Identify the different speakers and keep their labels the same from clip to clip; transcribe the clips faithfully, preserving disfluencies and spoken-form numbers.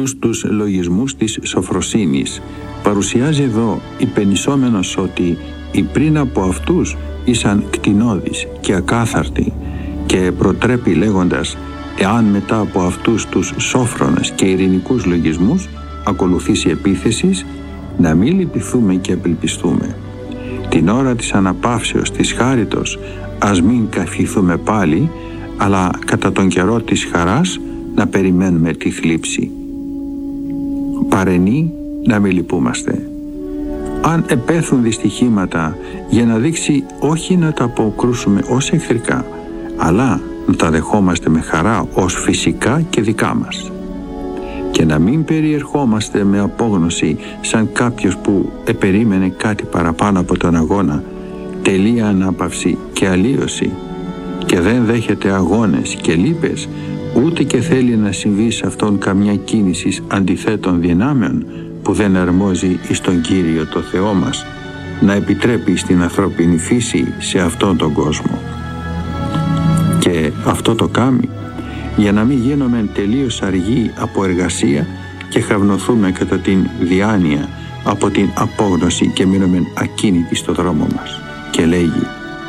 Speaker 1: αυτούς τους λογισμούς της σοφροσύνης, παρουσιάζει εδώ υπενισσόμενος ότι οι πριν από αυτούς ήσαν κτηνώδεις και ακάθαρτοι, και προτρέπει λέγοντας, εάν μετά από αυτούς τους σόφρονες και ειρηνικούς λογισμούς ακολουθήσει επίθεσης, να μην λυπηθούμε και απελπιστούμε. Την ώρα της αναπαύσεως της χάριτος ας μην καυχηθούμε πάλι, αλλά κατά τον καιρό της χαράς να περιμένουμε τη θλίψη. Παρενή να μην λυπούμαστε. Αν επέθουν δυστυχήματα, για να δείξει όχι να τα αποκρούσουμε ως εχθρικά, αλλά να τα δεχόμαστε με χαρά ως φυσικά και δικά μας. Και να μην περιερχόμαστε με απόγνωση σαν κάποιος που επερίμενε κάτι παραπάνω από τον αγώνα, τελεία ανάπαυση και αλλίωση, και δεν δέχεται αγώνες και λύπες, ούτε και θέλει να συμβεί σε αυτόν καμιά κίνηση αντιθέτων δυνάμεων που δεν αρμόζει εις τον Κύριο το Θεό μας, να επιτρέπει στην ανθρώπινη φύση σε αυτόν τον κόσμο. Και αυτό το κάνει για να μην γίνουμε τελείως αργοί από εργασία και χαυνοθούμε κατά την διάνοια από την απόγνωση και μείνουμε ακίνητοι στο δρόμο μας. Και λέγει,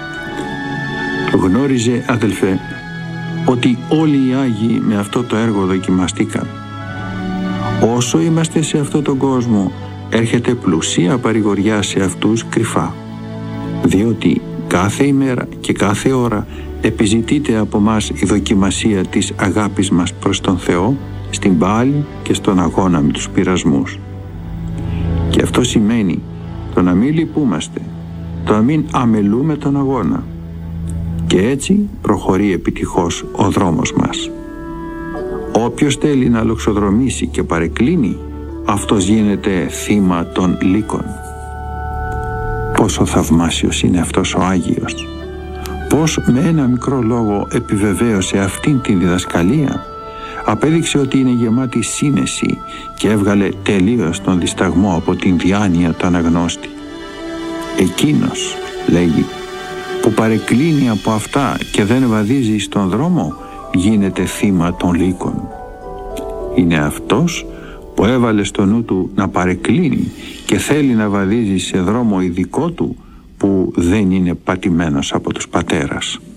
Speaker 1: γνώριζε αδελφέ ότι όλοι οι Άγιοι με αυτό το έργο δοκιμαστήκαν. Όσο είμαστε σε αυτόν τον κόσμο, έρχεται πλουσία παρηγοριά σε αυτούς κρυφά, διότι κάθε ημέρα και κάθε ώρα επιζητείται από μας η δοκιμασία της αγάπης μας προς τον Θεό στην πάλη και στον αγώνα με τους πειρασμούς. Και αυτό σημαίνει το να μην λυπούμαστε, το να μην αμελούμε τον αγώνα. Και έτσι προχωρεί επιτυχώς ο δρόμος μας. Όποιος θέλει να λοξοδρομήσει και παρεκκλίνει, αυτός γίνεται θύμα των λύκων. Πόσο θαυμάσιος είναι αυτός ο Άγιος! Πώς με ένα μικρό λόγο επιβεβαίωσε αυτήν την διδασκαλία, απέδειξε ότι είναι γεμάτη σύνεση και έβγαλε τελείως τον δισταγμό από την διάνοια του αναγνώστη. Εκείνος, λέγει, που παρεκκλίνει από αυτά και δεν βαδίζει στον δρόμο, γίνεται θύμα των λύκων. Είναι αυτός που έβαλε στο νου του να παρεκκλίνει και θέλει να βαδίζει σε δρόμο ειδικό του, που δεν είναι πατημένος από τους πατέρας.